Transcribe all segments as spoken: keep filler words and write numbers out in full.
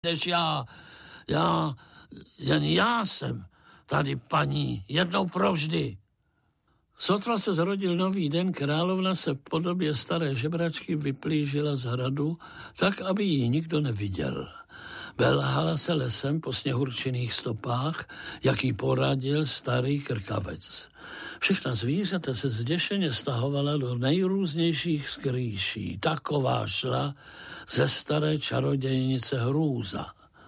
než já. Já, jen já jsem tady paní, jednou provždy. Sotva se zrodil nový den, královna se v podobě staré žebračky vyplížila z hradu, tak, aby ji nikdo neviděl. Belhala se lesem po sněhurčených stopách, jak jí poradil starý krkavec. Všechna zvířata se zděšeně stahovala do nejrůznějších skrýší. Taková šla ze staré čarodějnice hrůza.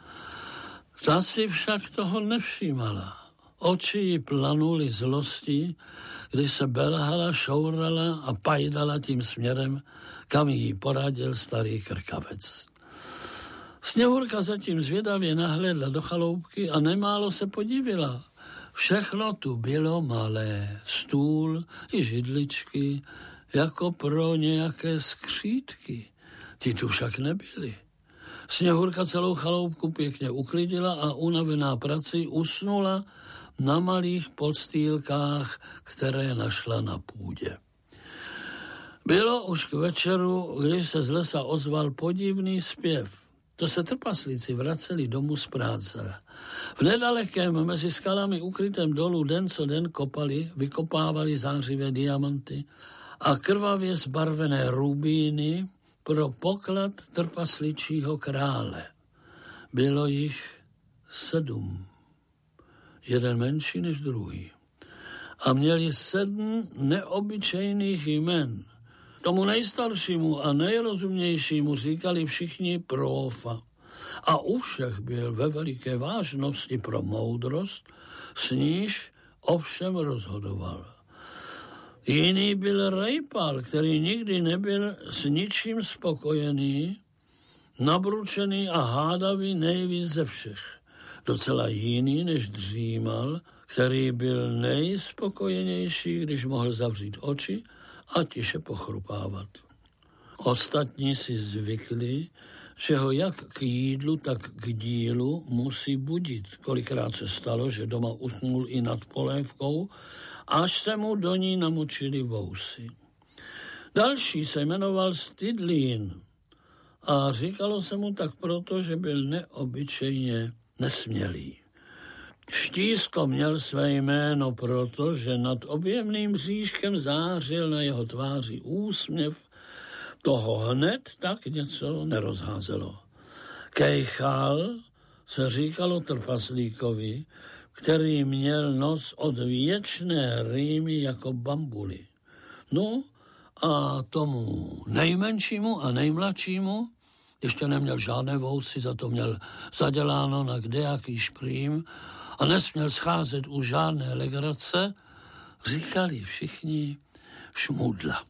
Ta si však toho nevšímala. Oči jí planuly zlostí, když se Belhala šourala a pajdala tím směrem, kam jí poradil starý krkavec. Sněhurka zatím zvědavě nahlédla do chaloupky a nemálo se podivila. Všechno tu bylo malé, stůl i židličky, jako pro nějaké skřítky. Ty tu však nebyly. Sněhurka celou chaloupku pěkně uklidila a unavená prací usnula na malých podstýlkách, které našla na půdě. Bylo už k večeru, když se z lesa ozval podivný zpěv. To se trpaslíci vraceli domů z práce. V nedalekém mezi skalami ukrytém dolu den co den kopali, vykopávali zářivé diamanty a krvavě zbarvené rubíny pro poklad trpasličího krále. Bylo jich sedm. Jeden menší než druhý. A měli sedm neobyčejných jmen. Tomu nejstaršímu a nejrozumnějšímu říkali všichni Prófa. A u všech byl ve veliké vážnosti pro moudrost, s níž ovšem rozhodoval. Jiný byl Rejpal, který nikdy nebyl s ničím spokojený, nabručený a hádavý nejvíc ze všech. Docela jiný než Dřímal, který byl nejspokojenější, když mohl zavřít oči a tiše pochrupávat. Ostatní si zvykli, že ho jak k jídlu, tak k dílu musí budit. Kolikrát se stalo, že doma usnul i nad polévkou, až se mu do ní namočili vousy. Další se jmenoval Stydlín a říkalo se mu tak proto, že byl neobyčejně nesmělý. Štízko měl své jméno proto, že nad objemným bříškem zářil na jeho tváři úsměv, toho hned tak něco nerozházelo. Kejchal se říkalo trpaslíkovi, který měl nos od věčné rýmy jako bambuly. No a tomu nejmenšímu a nejmladšímu, ještě neměl žádné vousy, za to měl zaděláno na kdejaký šprým a nesměl scházet u žádné legrace, říkali všichni Šmudla.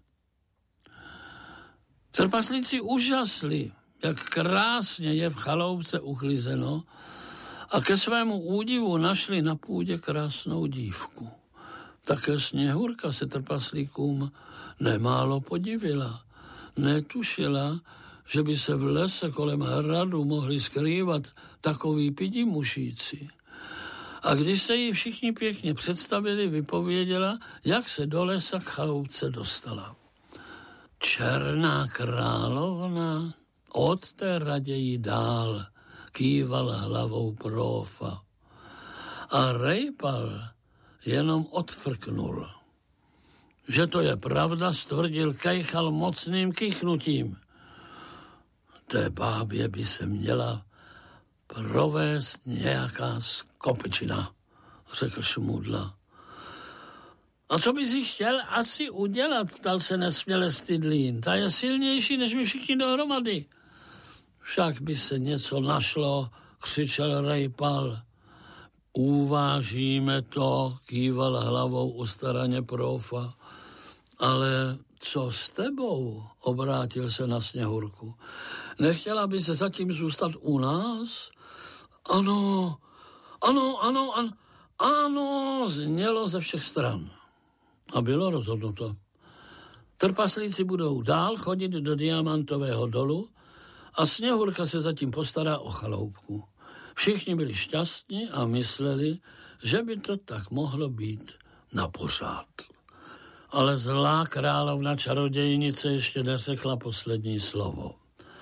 Trpaslíci úžasli, jak krásně je v chaloupce uchlizeno a ke svému údivu našli na půdě krásnou dívku. Také Sněhurka se trpaslíkům nemálo podivila. Netušila, že by se v lese kolem hradu mohli skrývat takoví pidimušíci. A když se jí všichni pěkně představili, vypověděla, jak se do lesa k chaloupce dostala. Černá královna od té raději dál, kýval hlavou Prófa. A Rejpal jenom odfrknul. Že to je pravda, stvrdil Kejchal mocným kýchnutím. Té bábě by se měla provést nějaká skopečina, řekl Šmudla. A co by si chtěl asi udělat, ptal se nesměle Stydlín. Ta je silnější než my všichni dohromady. Však by se něco našlo, křičel Rejpal. Uvážíme to, kýval hlavou ustaraně Prófa. Ale co s tebou, obrátil se na Sněhurku. Nechtěla by se zatím zůstat u nás? Ano, ano, ano, ano, ano, znělo ze všech stran. A bylo rozhodnuto. Trpaslíci budou dál chodit do diamantového dolu a Sněhurka se zatím postará o chaloupku. Všichni byli šťastní a mysleli, že by to tak mohlo být na pořád. Ale zlá královna čarodějnice ještě neřekla poslední slovo.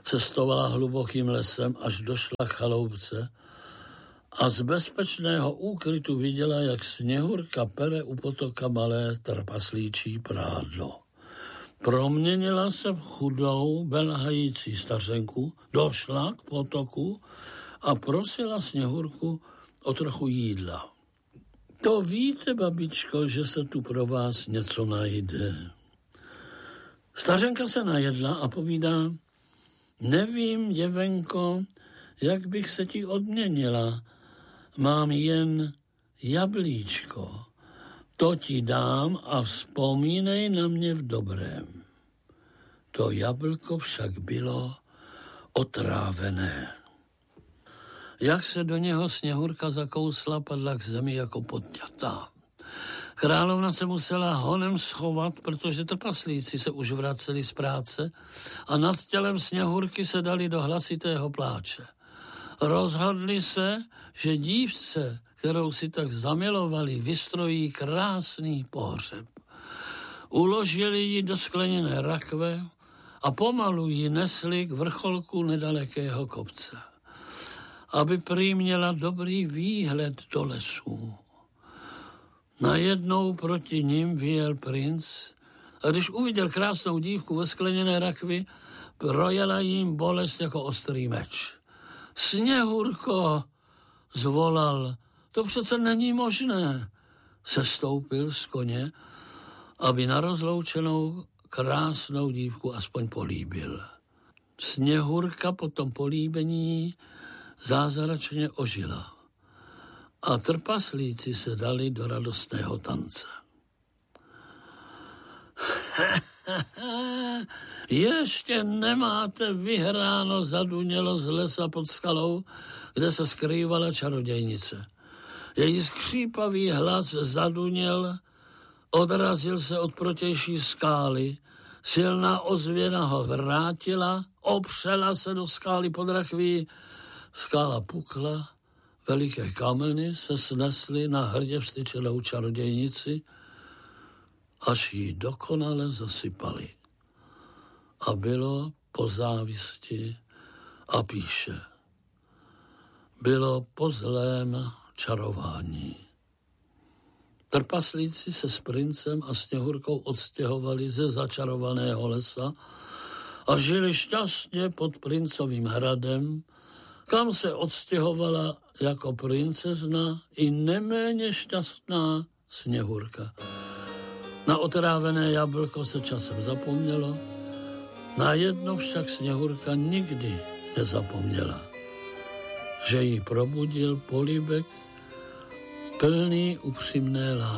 cestovala hlubokým lesem, až došla k chaloupce a z bezpečného úkrytu viděla, jak Sněhurka pere u potoka malé trpaslíčí prádlo. Proměnila se v chudou, belhající stařenku, došla k potoku a prosila Sněhurku o trochu jídla. To víte, babičko, že se tu pro vás něco najde. Stařenka se najedla a povídá, nevím, děvenko, jak bych se ti odměnila. Mám jen jablíčko. To ti dám a vzpomínej na mě v dobrém. To jablko však bylo otrávené. Jak se do něho Sněhurka zakousla, padla k zemi jako podňatá. Královna se musela honem schovat, protože trpaslíci se už vraceli z práce a nad tělem Sněhurky se dali do hlasitého pláče. Rozhodli se, že dívce, kterou si tak zamilovali, vystrojí krásný pohřeb. Uložili ji do skleněné rakve a pomalu ji nesli k vrcholku nedalekého kopce, aby prý měla dobrý výhled do lesů. Najednou proti ním vyjel princ a když uviděl krásnou dívku ve skleněné rakvi, projela jim bolest jako ostrý meč. Sněhurko, zvolal, to přece není možné. Sestoupil z koně, aby na rozloučenou krásnou dívku aspoň políbil. Sněhurka po tom políbení zázračně ožila a trpaslíci se dali do radostného tance. Ještě nemáte vyhráno, zadunělo z lesa pod skalou, kde se skrývala čarodějnice. Její skřípavý hlas zaduněl, odrazil se od protější skály, silná ozvěna ho vrátila, opřela se do skály pod rakví, skála pukla, veliké kameny se snesly na hrdě vstyčenou čarodějnici, až ji dokonale zasypali. A bylo po závisti a píše. Bylo po zlém čarování. Trpaslíci se s princem a Sněhurkou odstěhovali ze začarovaného lesa a žili šťastně pod princovým hradem, kam se odstěhovala jako princezna i neméně šťastná Sněhurka. Na otrávené jablko se časem zapomnělo, na jedno však Sněhurka nikdy nezapomněla, že jí probudil polibek plný upřímné lásky.